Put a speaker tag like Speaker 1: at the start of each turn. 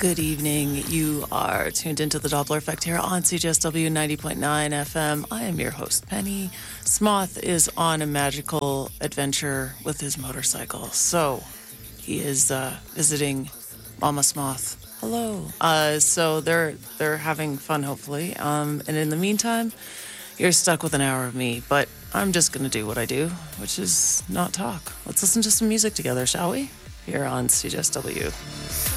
Speaker 1: Good evening. You are tuned into the Doppler Effect here on CJSW 90.9 FM. I am your host, Penny. Smoth is on a magical adventure with his motorcycle. So he is visiting Mama Smoth. Hello. So they're having fun, hopefully. And in the meantime, you're stuck with an hour of me. But I'm just going to do what I do, which is not talk. Let's listen to some music together, shall we? Here on CJSW.